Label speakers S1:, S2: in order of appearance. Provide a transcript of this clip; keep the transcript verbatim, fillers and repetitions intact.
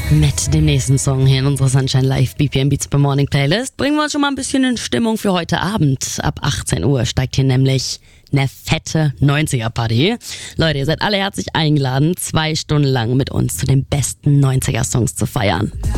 S1: Mit dem nächsten Song hier in unserer Sunshine Live B P M Beats per Morning Playlist bringen wir uns schon mal ein bisschen in Stimmung für heute Abend. Ab achtzehn Uhr steigt hier nämlich eine fette neunziger-Party. Leute, ihr seid alle herzlich eingeladen, zwei Stunden lang mit uns zu den besten neunziger-Songs zu feiern.